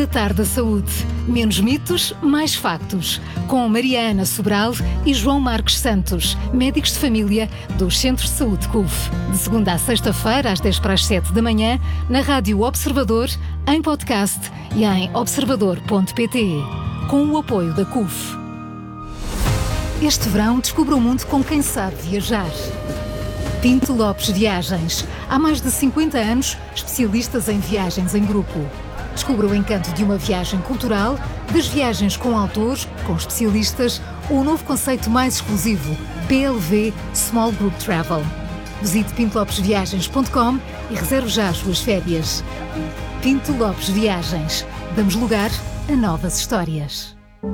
Despertar da Saúde. Menos mitos, mais factos. Com Mariana Sobral e João Marcos Santos, médicos de família dos Centros de Saúde CUF. De segunda a sexta-feira, às 10 para as 7 da manhã, na Rádio Observador, em podcast e em observador.pt. Com o apoio da CUF. Este verão, descubra o mundo com quem sabe viajar. Pinto Lopes Viagens. Há mais de 50 anos, especialistas em viagens em grupo. Descubra o encanto de uma viagem cultural, das viagens com autores, com especialistas, ou o novo conceito mais exclusivo, PLV Small Group Travel. Visite pintolopesviagens.com e reserve já as suas férias. Pinto Lopes Viagens. Damos lugar a novas histórias.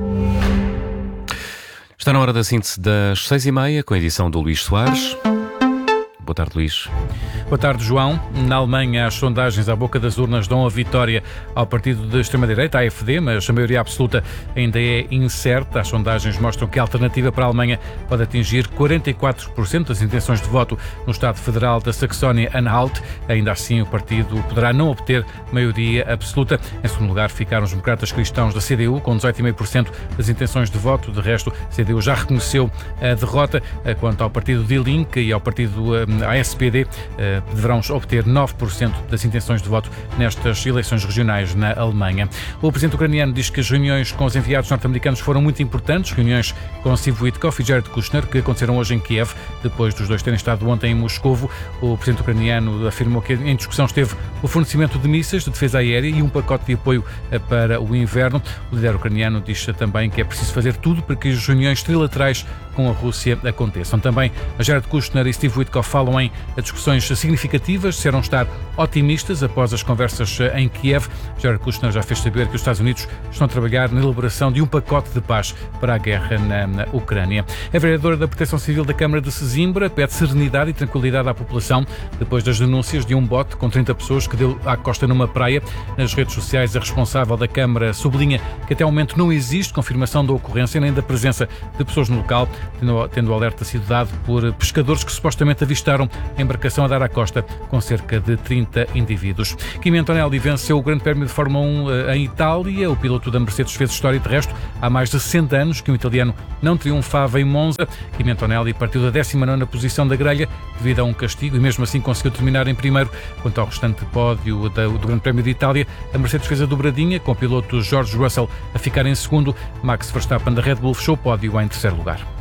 Está na hora da síntese das 6h30, com a edição do Luís Soares. Boa tarde, Luís. Boa tarde, João. Na Alemanha, as sondagens à boca das urnas dão a vitória ao partido de extrema-direita, a AfD, mas a maioria absoluta ainda é incerta. As sondagens mostram que a alternativa para a Alemanha pode atingir 44% das intenções de voto no Estado Federal da Saxónia-Anhalt. Ainda assim, o partido poderá não obter maioria absoluta. Em segundo lugar, ficaram os democratas cristãos da CDU, com 18,5% das intenções de voto. De resto, a CDU já reconheceu a derrota. Quanto ao partido Die Linke e ao partido SPD, deverão obter 9% das intenções de voto nestas eleições regionais na Alemanha. O presidente ucraniano diz que as reuniões com os enviados norte-americanos foram muito importantes, reuniões com Steve Witkoff e Jared Kushner, que aconteceram hoje em Kiev, depois dos dois terem estado ontem em Moscovo. O presidente ucraniano afirmou que em discussão esteve o fornecimento de mísseis de defesa aérea e um pacote de apoio para o inverno. O líder ucraniano diz também que é preciso fazer tudo para que as reuniões trilaterais com a Rússia aconteçam. Também a Jared Kushner e Steve Witkoff falam em discussões significativas, disseram estar otimistas após as conversas em Kiev. Jared Kushner já fez saber que os Estados Unidos estão a trabalhar na elaboração de um pacote de paz para a guerra na Ucrânia. A vereadora da Proteção Civil da Câmara de Sesimbra pede serenidade e tranquilidade à população depois das denúncias de um bote com 30 pessoas que deu à costa numa praia. Nas redes sociais, a responsável da Câmara sublinha que até ao momento não existe confirmação da ocorrência nem da presença de pessoas no local, tendo o alerta sido dado por pescadores que supostamente avistaram a embarcação a dar à costa com cerca de 30 indivíduos. Kimi Antonelli venceu o Grande Prémio de Fórmula 1 em Itália. O piloto da Mercedes fez história. De resto, há mais de 60 anos que um italiano não triunfava em Monza. Kimi Antonelli partiu da 19ª posição da grelha devido a um castigo e mesmo assim conseguiu terminar em primeiro. Quanto ao restante pódio do Grande Prémio de Itália, a Mercedes fez a dobradinha, com o piloto George Russell a ficar em segundo. Max Verstappen da Red Bull fechou o pódio em terceiro lugar.